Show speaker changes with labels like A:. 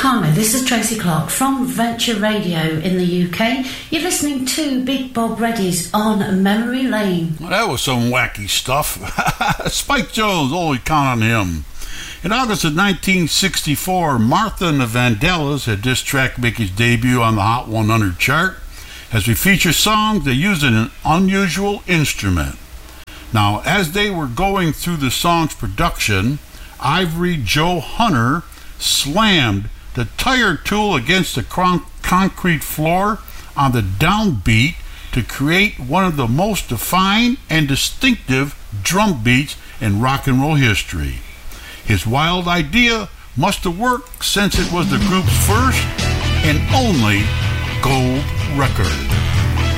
A: Hi, this is Tracy Clark from Venture Radio in the UK. You're listening to Big Bob Reddy's On Memory Lane.
B: Well, that was some wacky stuff. Spike Jones, always count on him. In August of 1964, Martha and the Vandellas had this track make its debut on the Hot 100 chart. As we feature songs, they used an unusual instrument. Now, as they were going through the song's production, Ivory Joe Hunter slammed the tire tool against the concrete floor on the downbeat to create one of the most defined and distinctive drum beats in rock and roll history. His wild idea must have worked since it was the group's first and only gold record.